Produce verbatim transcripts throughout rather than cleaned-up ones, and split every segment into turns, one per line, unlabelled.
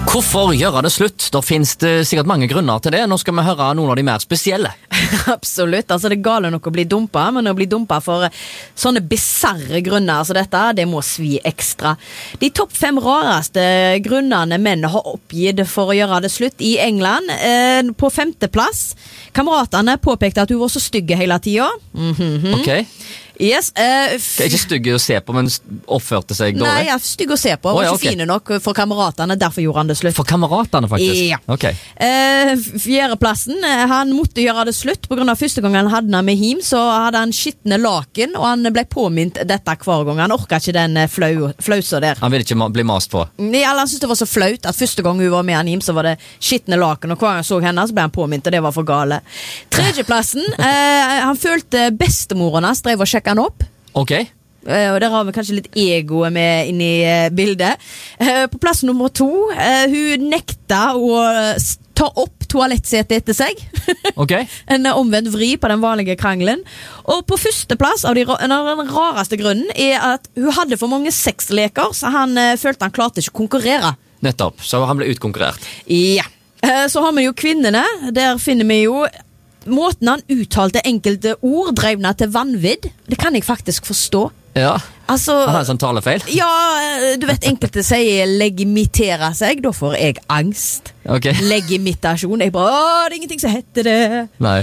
Hvorfor gjøre det slutt? Da finnes det sikkert mange grunner til det. Nå skal vi høre noen av de mer spesielle.
Absolutt, altså det er gale nok å bli dumpa, men å bli dumpa for sånne bizarre grunner altså dette, det må svi ekstra. De topp fem rareste grunnene menn har oppgitt for å gjøre det slutt i England. Eh, på femte plass, kameratene påpekte at hun var så stygge hele tiden. Mm-hmm.
Ok.
Yes, uh,
det er ikke stygge å se på, men oppførte seg dårlig?
Nei, ja, stygge å se på,
oh,
var
ja,
ikke
okay.
fine nok for kameratene, derfor gjorde han det slutt.
For kameratene faktisk?
Ja.
Ok.
Uh, fjerdeplassen, han måtte gjøre det slutt på grunn av første gang han hadde han med him, så hadde han skittende laken, og han ble påminnet dette hver gang. Han orket ikke den flau, flausa der.
Han ville ikke ma- bli mast på?
Ja, han syntes det var så flaut at første gang hun var med han him, så var det skittende laken, og hver gang han så henne, så ble han påminnet, og det var for gale. Tredjeplassen, uh, han følte bestemoren hans drev og sjekket han opp.
Ok.
Uh, og der har vi kanskje litt egoet med inn i uh, bildet. Uh, på plass nummer to, uh, hun nekta å ta opp toalettsetet etter seg.
Ok.
En omvendt vri på den vanlige krangelen. Og på første plass av de, den rareste grunnen er at hun hadde for mange sexleker, så han uh, følte han klarte ikke å konkurrere.
Nettopp, så han ble utkonkurrert.
Ja. Uh, så har vi jo kvinnene. Der finner vi jo måten han uttalte enkelte ord drevne til vanvidd. Det kan jeg faktisk forstå.
Ja,
altså,
han har en sånn talefeil.
Ja, du vet enkelte sier legimitere seg, da får jeg angst.
Ok.
Legimitasjon, jeg bare, åh, det er ingenting som heter det.
Nei.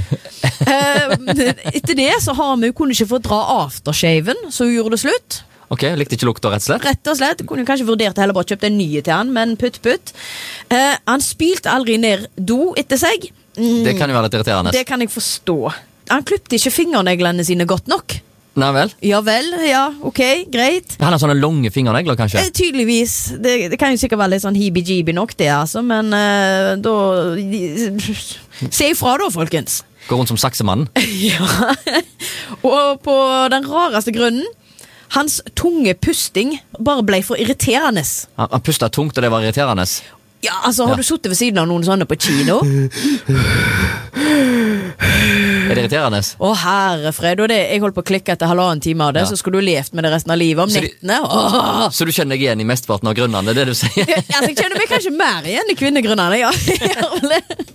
Etter det så har vi jo kunne ikke få dra aftershaven, så hun gjorde det slutt.
Ok, likte ikke lukta rett og slett?
Rett og slett, kunne kanskje vurdert heller bare kjøpt en nye til han, men putt putt. Uh, han spylte aldri ned do etter seg.
Mm, det kan jo være litt irriterende.
Det kan jeg forstå. Han klippte ikke fingerneglene sine godt nok.
Nei vel?
Ja vel, ja, ok, greit.
Han har sånne lange fingernegler, kanskje?
Eh, tydeligvis. Det, det kan jo sikkert være litt sånn hibi-jibi nok det, altså, men uh, da... Se ifra da, folkens.
Gå rundt som saksemannen.
Ja. Og på den rareste grunnen, hans tunge pusting bare ble for irriterende.
Han, han pustet tungt, og det var irriterende.
Ja, altså, har ja. du suttet ved siden av noen sånne på kino?
Er det irriterende?
Å, herre Fred, og det, jeg holdt på å klikke etter halvannen time av det, ja. Så skulle du levt med det resten av livet om så nettene.
Du, så du kjenner deg igjen i mestparten av grunnene, det er det du sier?
Ja, altså, jeg kjenner meg kanskje mer igjen i kvinnegrunnene, ja.